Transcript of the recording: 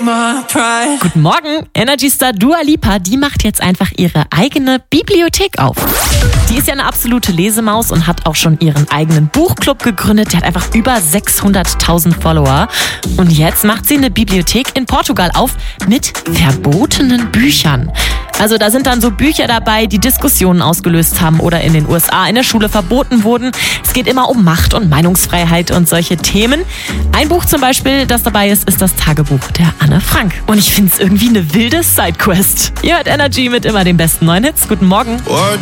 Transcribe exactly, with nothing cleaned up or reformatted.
Guten Morgen, Energy-Star Dua Lipa, die macht jetzt einfach ihre eigene Bibliothek auf. Die ist ja eine absolute Lesemaus und hat auch schon ihren eigenen Buchclub gegründet. Der hat einfach über sechshunderttausend Follower. Und jetzt macht sie eine Bibliothek in Portugal auf mit verbotenen Büchern. Also da sind dann so Bücher dabei, die Diskussionen ausgelöst haben oder in den U S A in der Schule verboten wurden. Es geht immer um Macht und Meinungsfreiheit und solche Themen. Ein Buch zum Beispiel, das dabei ist, ist das Tagebuch der Anne Frank. Und ich finde es irgendwie eine wilde Sidequest. Ihr hört Energy mit immer den besten neuen Hits. Guten Morgen.